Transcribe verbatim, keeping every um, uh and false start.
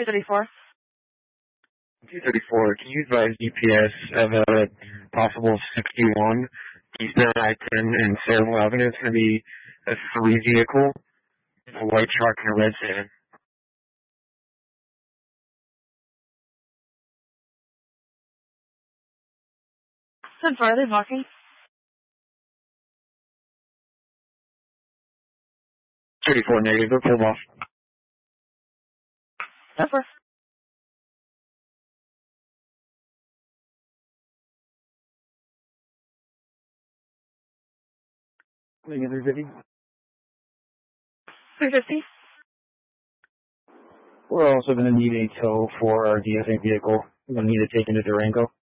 two thirty-four. two thirty-four, can you advise D P S of a possible sixty-one eastbound I ten and Saraville Avenue? It's going to be a three vehicle, a white truck and a red sedan. ten four, are they blocking? thirty-four negative, they're pulled off. ten four. Negative fifty. three fifty. We're also going to need a tow for our D F A vehicle. We're going to need it taken to Durango.